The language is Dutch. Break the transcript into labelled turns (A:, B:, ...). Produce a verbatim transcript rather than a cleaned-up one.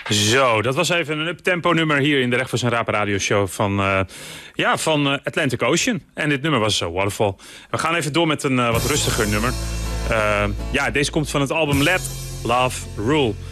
A: Zo, dat was even een uptempo nummer hier in de Recht voor zijn Raap radioshow van, uh, ja, van uh, Atlantic Ocean. En dit nummer was uh, Waterfall. We gaan even door met een uh, wat rustiger nummer. Uh, ja, deze komt van het album Let Love Rule.